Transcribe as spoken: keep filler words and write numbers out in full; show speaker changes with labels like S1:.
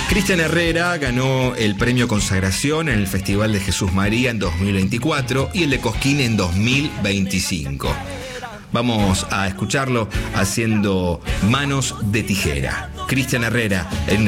S1: Cristian Herrera ganó el premio Consagración en el Festival de Jesús María en dos mil veinticuatro y el de Cosquín en dos mil veinticinco. Vamos a escucharlo haciendo Manos de Tijera. Cristian Herrera en